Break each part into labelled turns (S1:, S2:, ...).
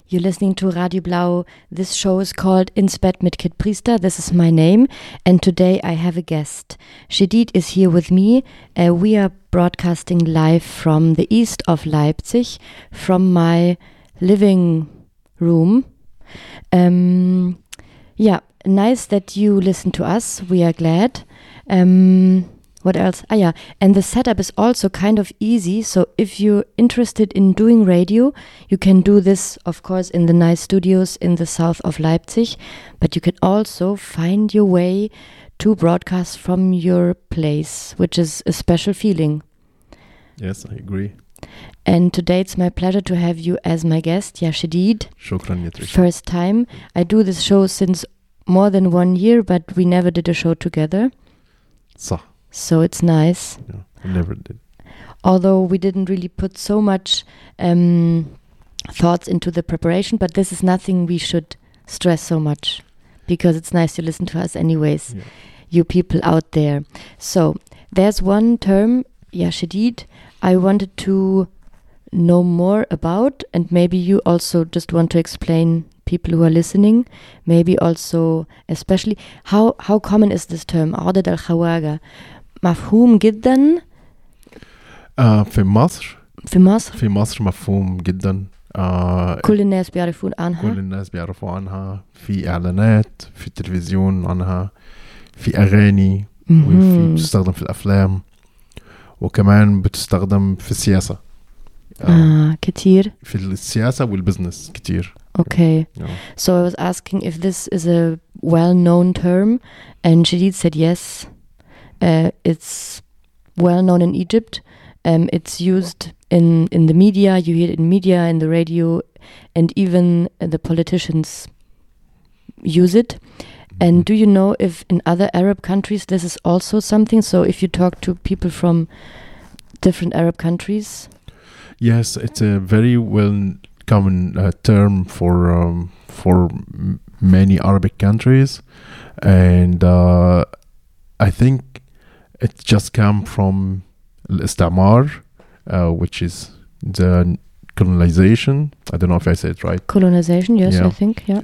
S1: You're listening to Radio Blau. This show is called Ins Bett mit Kid Priester. This is my name. And today I have a guest. Shedid is here with me. We are broadcasting live from the east of Leipzig, from my living room. Nice that you listen to us. We are glad. What else? And the setup is also kind of easy. So if you're interested in doing radio, you can do this, of course, in the nice studios in the south of Leipzig. But you can also find your way to broadcast from your place, which is a special feeling.
S2: Yes, I agree.
S1: And today it's my pleasure to have you as my guest, Shedid.
S2: Shukran, ya Trisha.
S1: First time. I do this show since more than 1 year, but we never did a show together. So it's nice.
S2: Yeah, I never did.
S1: Although we didn't really put so much thoughts into the preparation, but this is nothing we should stress so much because it's nice to listen to us anyways, you people out there. So there's one term, Shedid, I wanted to know more about, and maybe you also just want to explain people who are listening, maybe also especially how common is this term عقدة الخواجة مفهوم جدا
S2: في مصر مفهوم جدا
S1: كل الناس بيعرفون
S2: عنها في إعلانات في التلفزيون عنها في أغاني وفي بتستخدم في الأفلام وكمان بتستخدم في السياسة
S1: كتير
S2: في السياسة والبزنس كتير.
S1: Okay.
S2: Yeah.
S1: So I was asking if this is a well-known term, and Shedid said yes. It's well-known in Egypt. It's used in the media. You hear it in media, in the radio, and even the politicians use it. And do you know if in other Arab countries this is also something? So if you talk to people from different Arab countries?
S2: Yes, it's a very common term for many Arabic countries, and I think it just came from al-istamar, which is the colonization. I don't know if I said it right.
S1: Colonization, yes,
S2: yeah.
S1: I think, yeah.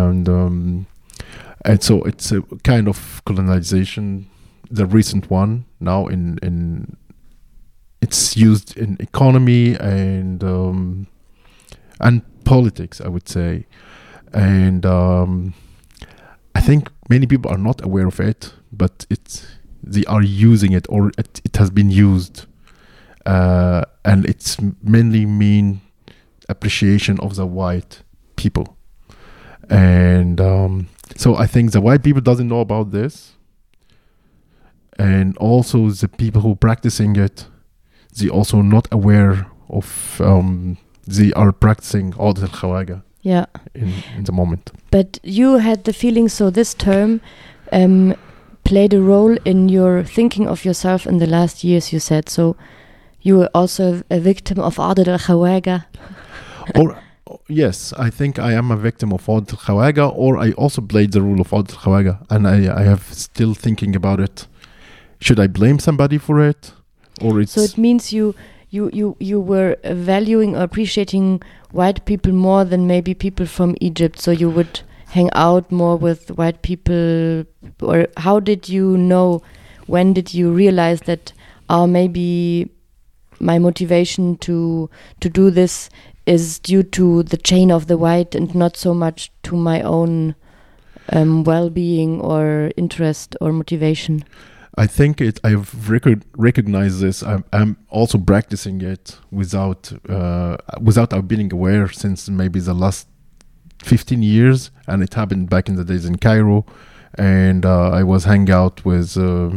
S2: And so it's a kind of colonization, the recent one now in it's used in economy and politics, I would say. And I think many people are not aware of it, but they are using it, or it has been used. And it's mainly mean appreciation of the white people. And so I think the white people doesn't know about this. And also the people who practicing it, they also not aware of they are practicing عقدة الخواجة in the moment.
S1: But you had the feeling, so this term played a role in your thinking of yourself in the last years, you said. So you were also a victim of عقدة الخواجة.
S2: Or yes, I think I am a victim of عقدة الخواجة, or I also played the role of عقدة الخواجة, and I have still thinking about it. Should I blame somebody for it? Or it's...
S1: So it means you were valuing or appreciating white people more than maybe people from Egypt. So you would hang out more with white people, or how did you know? When did you realize that? Maybe my motivation to do this is due to the chain of the white and not so much to my own well-being or interest or motivation.
S2: I think I've recognized this. I'm also practicing it without being aware since maybe the last 15 years, and it happened back in the days in Cairo, and I was hanging out with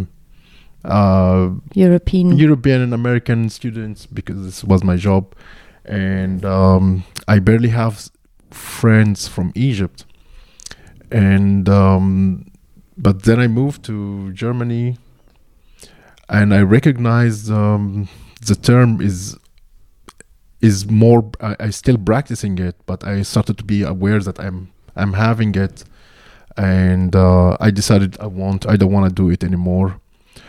S2: European and American students because this was my job, and I barely have friends from Egypt, and but then I moved to Germany. And I recognized the term is more. I still practicing it, but I started to be aware that I'm having it, and I decided I don't want to do it anymore.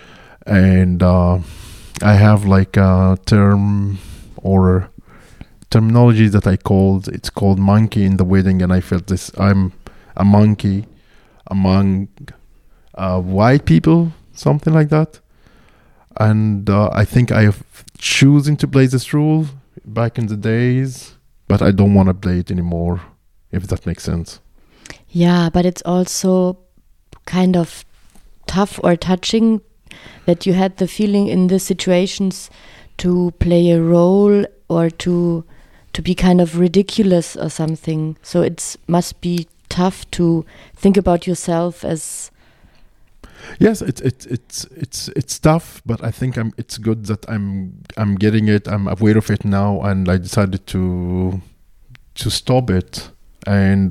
S2: And I have like a term terminology that I called, it's called monkey in the wedding, and I felt this, I'm a monkey among white people, something like that. And I think I have chosen to play this role back in the days, but I don't want to play it anymore, if that makes sense.
S1: Yeah, but it's also kind of tough or touching that you had the feeling in these situations to play a role or to be kind of ridiculous or something. So it must be tough to think about yourself as.
S2: Yes, it's tough, but I think it's good that I'm getting it. I'm aware of it now, and I decided to stop it. And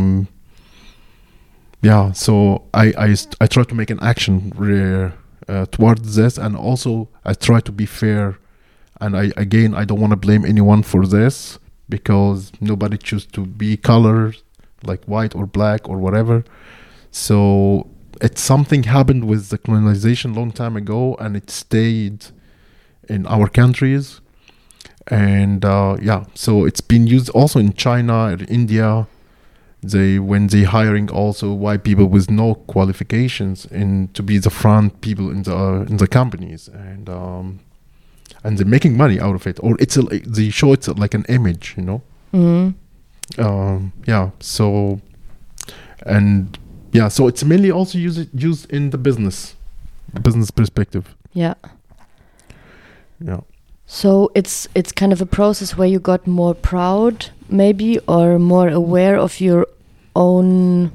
S2: yeah, so I try to make an action towards this, and also I try to be fair. And I don't want to blame anyone for this, because nobody choose to be colored like white or black or whatever. So it's something happened with the colonization long time ago, and it stayed in our countries. And yeah, so it's been used also in China and India. When they hiring also white people with no qualifications to be the front people in the companies, and they're making money out of it, or they show it like an image, you know. Yeah. So, and yeah, so it's mainly also used in the business perspective.
S1: Yeah.
S2: Yeah.
S1: So it's kind of a process where you got more proud, maybe, or more aware of your own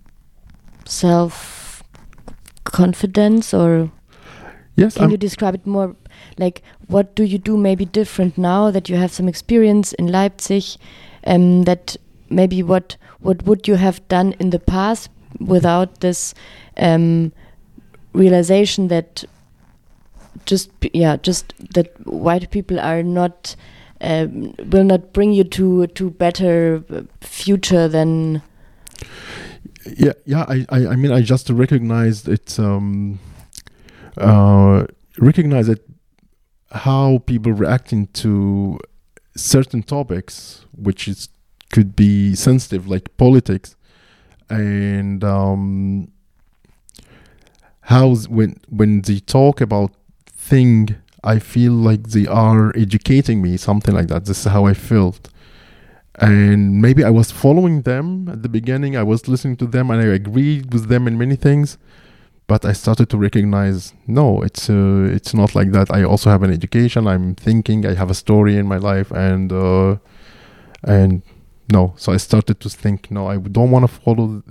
S1: self-confidence, or
S2: yes.
S1: Can you describe it more? Like, what do you do maybe different now that you have some experience in Leipzig? That maybe what would you have done in the past without this realization that just that white people are not will not bring you to better future than.
S2: Yeah. I mean, I just recognized it. Recognize it, how people reacting to certain topics, which could be sensitive, like politics, and how when they talk about thing, I feel like they are educating me, something like that. This is how I felt. And maybe I was following them at the beginning. I was listening to them, and I agreed with them in many things. But I started to recognize, no, it's not like that. I also have an education. I'm thinking. I have a story in my life, and no. So I started to think, no, I don't want to follow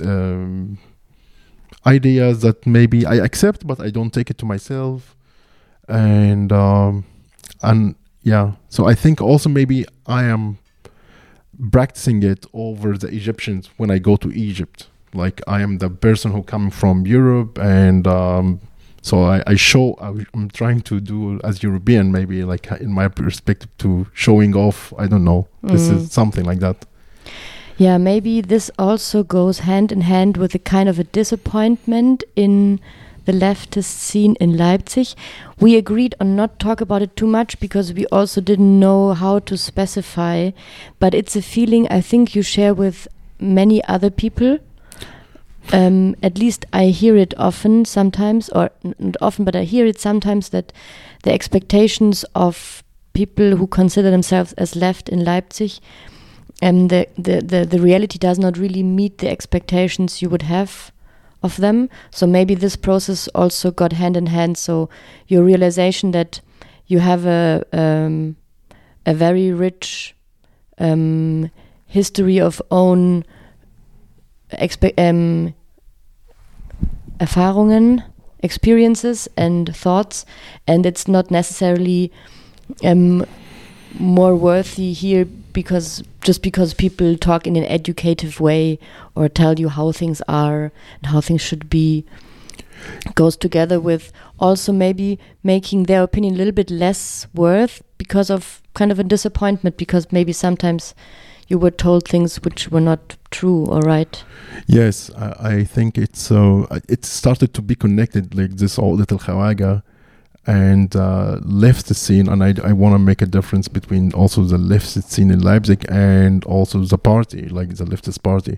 S2: ideas that maybe I accept, but I don't take it to myself. And yeah. So I think also maybe I am practicing it over the Egyptians when I go to Egypt. Like, I am the person who come from Europe, and so I'm trying to do as European, maybe, like, in my perspective, to showing off. I don't know. This is something like that.
S1: Yeah, maybe this also goes hand in hand with a kind of a disappointment in the leftist scene in Leipzig. We agreed on not talk about it too much because we also didn't know how to specify, but it's a feeling I think you share with many other people. At least I hear it often sometimes, or not often, but I hear it sometimes, that the expectations of people who consider themselves as left in Leipzig, the reality does not really meet the expectations you would have of them. So maybe this process also got hand in hand. So your realization that you have a very rich history of own Erfahrungen, experiences and thoughts, and it's not necessarily more worthy here because people talk in an educative way or tell you how things are and how things should be. Goes together with also maybe making their opinion a little bit less worth because of kind of a disappointment, because maybe sometimes you were told things which were not true or right.
S2: Yes, I think it started to be connected, like this old little Khawaga, and leftist scene, and I want to make a difference between also the leftist scene in Leipzig and also the party, like the leftist party.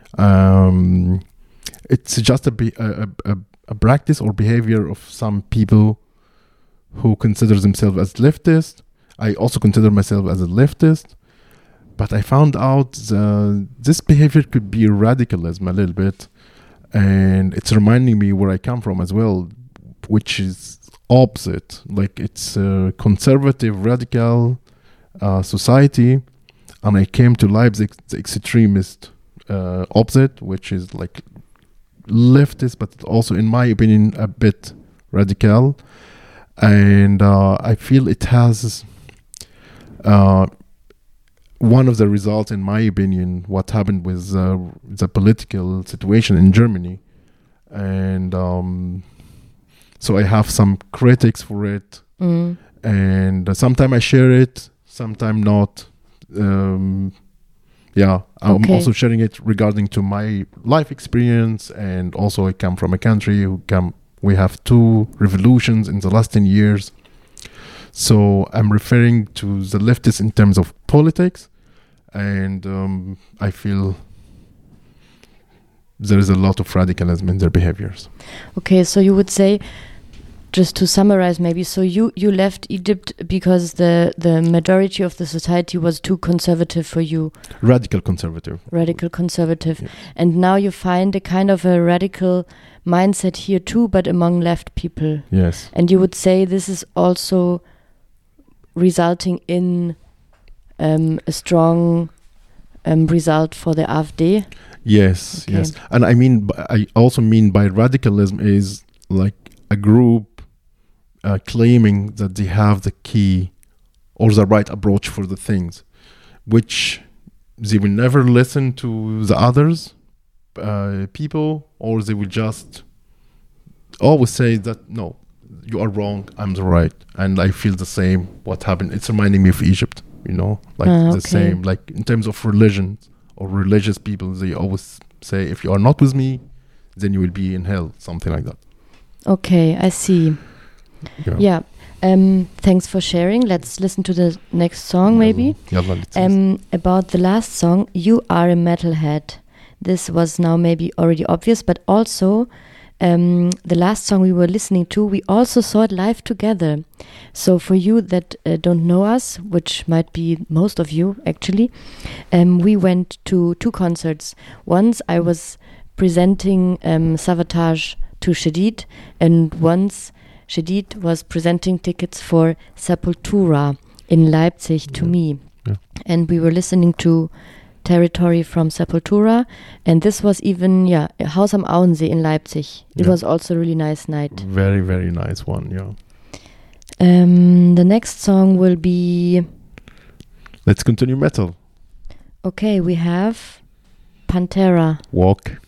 S2: It's just a practice or behavior of some people who consider themselves as leftist. I also consider myself as a leftist, but I found out this behavior could be radicalism a little bit, and it's reminding me where I come from as well, which is opposite. Like, it's a conservative, radical society, and I came to Leipzig, the extremist opposite, which is like leftist, but also, in my opinion, a bit radical. And I feel it has one of the results, in my opinion, what happened with the political situation in Germany. And so I have some critics for it. And sometimes I share it, sometimes not. I'm also sharing it regarding to my life experience, and also I come from a country we have 2 revolutions in the last 10 years. So I'm referring to the leftists in terms of politics, and I feel there is a lot of radicalism in their behaviors.
S1: Okay, so you would say, just to summarize maybe, so you left Egypt because the majority of the society was too conservative for you.
S2: Radical conservative.
S1: Yes.
S2: And
S1: now you find a kind of a radical mindset here too, but among left people.
S2: Yes.
S1: And you would say this is also resulting in a strong result for the AfD?
S2: Yes,
S1: okay.
S2: Yes. And I also mean by radicalism is like a group claiming that they have the key or the right approach for the things, which they will never listen to the others people, or they will just always say that, no, you are wrong, I'm the right. And I feel the same what happened. It's reminding me of Egypt, the same, like in terms of religion or religious people, they always say, if you are not with me, then you will be in hell, something like that.
S1: Okay, I see. Yeah. Thanks for sharing. Let's listen to the next song, maybe. About the last song, You Are a Metalhead. This was now maybe already obvious, but also the last song we were listening to, we also saw it live together. So for you that don't know us, which might be most of you actually, we went to 2 concerts. Once I was presenting Savatage to Shadid, and once Shadid was presenting tickets for Sepultura in Leipzig to me.
S2: Yeah.
S1: And we were listening to Territory from Sepultura, and this was even Haus am Auensee in Leipzig. It was also a really nice night.
S2: Very, very nice one, yeah.
S1: The next song will be...
S2: Let's continue metal.
S1: Okay, we have Pantera.
S2: Walk.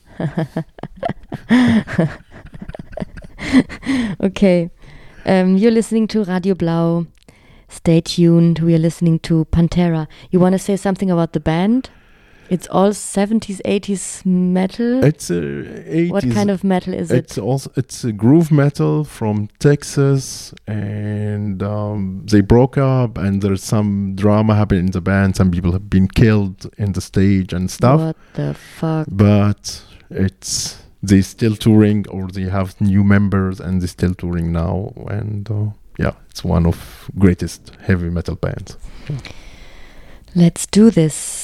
S1: Okay, you're listening to Radio Blau. Stay tuned. We are listening to Pantera. You want to say something about the band? It's all 70s, 80s metal.
S2: It's 80s.
S1: What kind of metal is it?
S2: It's a groove metal from Texas, and they broke up, and there's some drama happening in the band. Some people have been killed in the stage and stuff.
S1: What the fuck?
S2: But they still touring, or they have new members, and they're still touring now. And it's one of greatest heavy metal bands.
S1: Let's do this.